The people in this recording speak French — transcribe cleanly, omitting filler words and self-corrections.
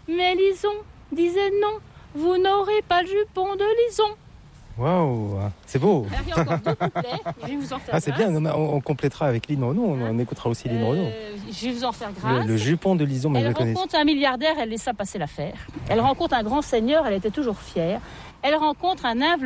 Mais Lison disait non, vous n'aurez pas le jupon de Lison. Waouh, c'est beau. Alors, il y a encore deux couplets, je vais vous en faire grâce. C'est bien, on complétera avec Lynn Renaud, on écoutera aussi Lynn Renaud. Je vais vous en faire grâce. Le jupon de Lison, mais elle rencontre un milliardaire, elle laissa passer l'affaire. Elle rencontre un grand seigneur, elle était toujours fière. Elle rencontre un humble